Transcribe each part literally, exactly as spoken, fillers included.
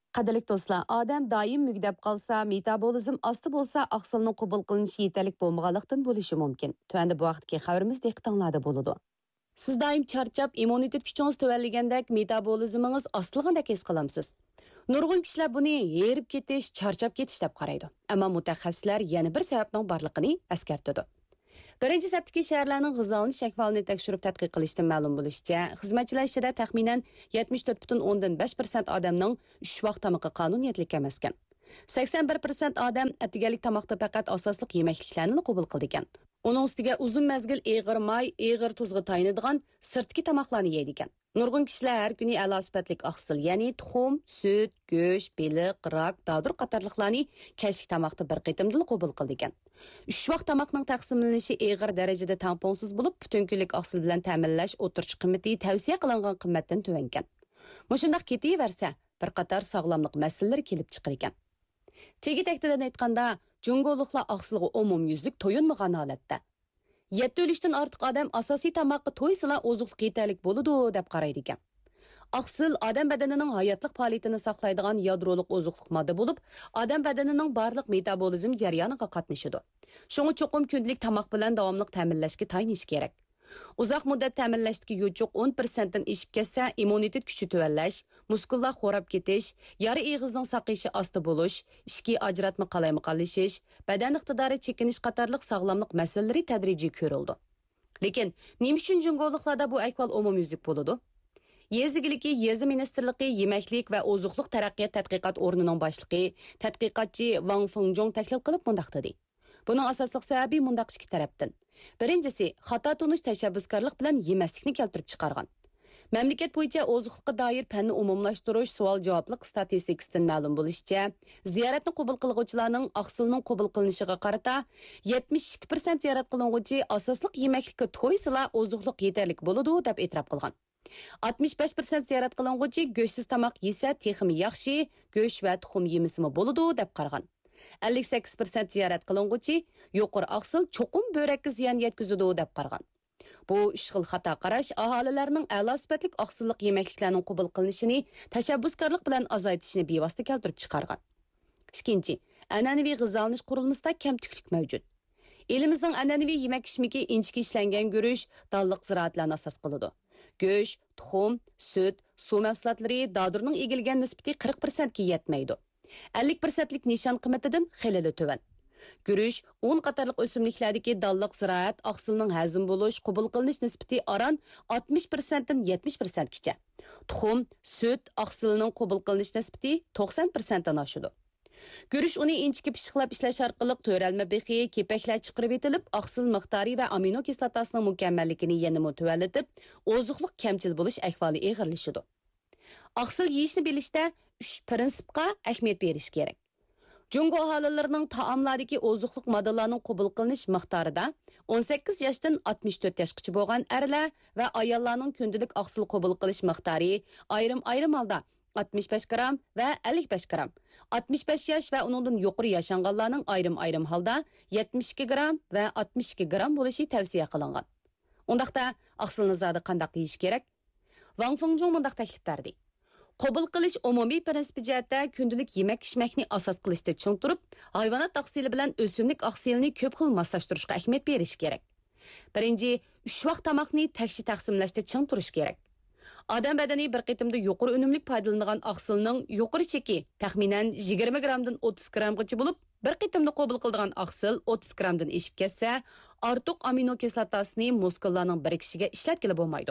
Qadrlik do'stlar, odam doim mugdab qolsa, metabolizm osti bo'lsa, oqsilning qabul qilinishi yetarli bo'lmaganlikdan bo'lishi mumkin. Tuanda bu vaqtdagi xabarimiz diqqatinglarda bo'ladi. Siz doim charchab, immunitet kuchingiz tuvallagandek, metabolizmingiz ostilgandek his qilamsiz. Nurg'un kishilar buni yerib ketish, charchab ketish deb qaraydi. Ammo mutaxassislar yana bir sababning borligini eskartadi. Birinchi sabtdagi shaharlarning g'izolanish ahvolini tekshirib tadqiq qilishdan ma'lum bo'lishicha, xizmatchilar ishida taxminan yetmish to'rt butun o'ndan besh foiz odamning uch vaqt tamoqi qonuniyatlik emas ekan. sakson bir foiz odam attigalik tamoqda faqat asosliq yemekliklarni qabul qildi ekan. Uning ustiga uzun mazgil eg'ir may, eg'ir tuzga tayinadigan sirtki tamoqlarni yeydi ekan. Nurg'un kishilar har kuni a'lo sifatlik oqsil, ya'ni tuxum, sut, go'sht, beliq, rak, dadur qatorliqlarni kechki tamoqda bir qitimda qabul qildi ekan. uch vaqt tamoqning taqsimlanishi eg'ir darajada tamponsiz bo'lib, butun kunlik oqsil bilan ta'minlash o'tirchi qimmati tavsiya qilingan qimmatdan tuvan ekan. Mushundaq ketaversa, bir qator sog'lomlik masalalar kelib chiqar ekan. Tegi taktidan aytganda, Jungoliklar oqsilga umumyuzlik to'yinmagan holatda. yetti o'lishdan ortiq odam asosiy tamoqqa to'ysila ozuqlik yetarlik bo'ladi deb qaraydi ekan. Oqsil odam badanining hayotlik faoliyatini saqlaydigan yadrolik ozuqlik modda bo'lib, odam badanining barliq metabolizm jarayoniga qatnashadi. Shunga cho'qim kundalik tamoq bilan davomli ta'minlashga tayinish kerak. Uzoq muddat ta'minlashdagi yo'chuq o'n foiz dan eshib ketsa, immunitet kuchi tuvallash, muskullar xo'rab ketish, yari eg'izning saqishi osti bo'lish, ishki ajratma qalaymiqallashish, badan iqtidori chekinish qatorliq sog'lomlik masalalari tadrijiy ko'rildi. Lekin nima uchun jungoliklarda bu ahvol umumyuzlik bo'ladi? Yezigiliki Yezi Ministerligi Yemeklik va Ozuqliq taraqqiyot tadqiqot o'rnining boshlig'i, tadqiqotchi Wang Fengjong tahlil qilib mundaq dedi. Buning asosliq sababi mundaq ikki tarafdan. Birinchisi, xato tunish tashabbuskorlik bilan yemaslikni keltirib chiqargan. Mamlakat bo'yicha ozuqlikqa doir fanni umumlashtirish savol-javoblik statistikasidan ma'lum bo'lishicha, ziyoratni qabul qiluvchilarning oqsilning qabul qilinishiga qarata yetmish ikki foiz ziyorat qiluvchi asosliq yemeklikka to'ysila ozuqlik yetarli bo'ladi deb e'tirof qilgan. oltmish besh foiz ziyorat qiluvchi go'shtsiz tamoq yesa texmi yaxshi, go'sht va tuxum yemisimi bo'ladi deb qargan. ellik sakkiz foiz ziyorat qiluvchi yuqori oqsil cho'qim börekka ziyon yetkazadi deb qargan. Bu uch xil xato qarash aholilarning a'lo sifatli oqsillik yemekliklarning qabul qilinishini tashabbuskorlik bilan azaytishni bevosita keltirib chiqargan. Ikkinchi, an'anaviy g'izolanish qurilmasida kamtuklik mavjud. Elimizning an'anaviy yemak ishmiki inchki ishlangan go'rish, dalliq ziroatlarni asos qiladi. Go'sht, tuxum, sut, suv mahsulotlari dadurning egilgan nisbati qirq foiz ga yetmaydi. ellik foizlik nishon qimmatidan xilili tuvan. Guruch, un qatorliq o'simliklardagi dalliq ziroat oqsilning hazm bo'lish, qabul qilinish nisbati aran oltmish foiz dan yetmish foiz gacha. Tuxum, sut oqsilining qabul qilinish nisbati to'qson foiz dan oshadi. Guruch uni inchki pishiqlab ishlash orqali to'ralma bexi, kepaklar chiqarib etilib, oqsil miqdori va amino kislotasining mukammalligini yanada tuvallatib, ozuqlik kamchil bo'lish ahvoli eg'irlashadi. Oqsil yeyishni bilishda uch prinsipga ahamiyat berish kerak. Jungo aholilarining taomlardagi ozuqlik moddalarining qabul qilinish miqdorida o'n sakkiz yoshdan oltmish to'rt yoshgacha bo'lgan erlar va ayollarning kundalik oqsil qabul qilish miqdori ayrim-ayrim holda oltmish besh gram va ellik besh gram, oltmish besh yosh va undan yuqori yashanganlarning ayrim-ayrim holda yetmish ikki gram va oltmish ikki gram bo'lishi tavsiya qilingan. Undaqda oqsilni zodi qanday yeyish kerak? Wang Fengjong mundaq taklif berdi. Qabul qilish umumiy prinsipi jihatda kundalik yemak-ichmakni asos qilishda ching turib, hayvonot oqsili bilan o'simlik oqsilini ko'p xil moslashtirishga ahamiyat berish kerak. Birinchi, uch vaqt tamoqni takshi taqsimlashda ching turish kerak. Odam badani bir qitimda yuqori unumlik foydalanadigan oqsilning yuqori cheki taxminan yigirma gramdan o'ttiz gramgacha bo'lib, bir qitimda qabul qiladigan oqsil o'ttiz gramdan eshib ketsa, ortiq amino kislotasini muskullarning birikishiga ishlatkili bo'lmaydi.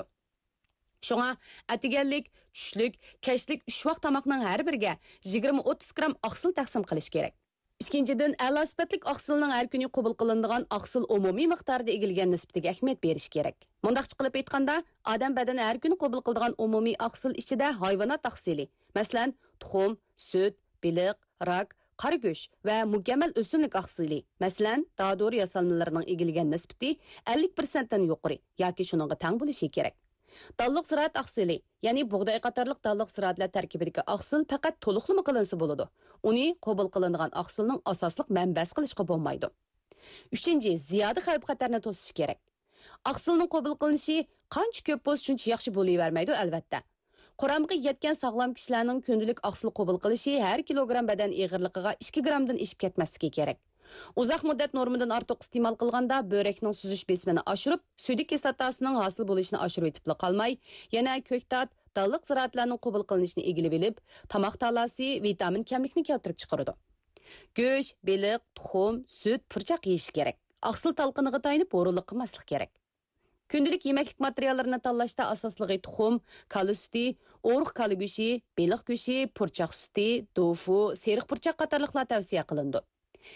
Şoňa atiganlik, tushlik, kechlik uch vaqt tamoqning har biriga yigirma o'ttiz gram oqsil taqsim qilish kerak. Ikkinchidan, a'lo sifatli oqsilning har kuni qabul qilinadigan oqsil umumiy miqdorida egilgan nisbatiga ahamiyat berish kerak. Mundaqcha qilib aytganda, odam badani har kuni qabul qiladigan umumiy oqsil ichida hayvonot oqsili, masalan, tuxum, sut, beliq, rak, qora go'sht va mukammal o'simlik oqsili, masalan, dadur yasalmalarining egilgan nisbati ellik foiz dan yuqori yoki shuningga teng bo'lishi kerak. Dalliq ziroat oqsili, ya'ni bug'doy qatorliq dalliq ziroatlar tarkibidagi oqsil faqat to'liqlama qilinsa bo'ladi. Uni qabul qilinadigan oqsilning asosliq manbasi qilishga bo'lmaydi. Uchinchi, ziyoda xavf-xatarni to'sish kerak. Oqsilning qabul qilinishi qancha ko'p bo'lsa shuncha yaxshi bo'lavermaydi albatta. Quramga yetgan sog'lom kishilarning kundalik oqsil qabul qilishi har kilogramm badan og'irligiga ikki grammdan ishib ketmasligi kerak. Uzoq muddat normadan ortiq iste'mol qilganda börekning suzish besimini oshirib, suydik kislotasining hosil bo'lishini oshirib etib qolmay, yana ko'ktat, dalliq ziroatlarning qabul qilinishini egilib olib, tomoq talasi vitamin kamlikni keltirib chiqaradi. Go'sht, beliq, tuxum, sut, purchoq yeyish kerak. Oqsil talqiniga tayinib o'rinliq qilmaslik kerak. Kundalik yemeklik materiallarini tanlashda asosligi tuxum, kala suti, o'riq kala go'shi, beliq go'shi, purchoq suti, tofu, seriq purchoq qatorliqlar tavsiya qilindi.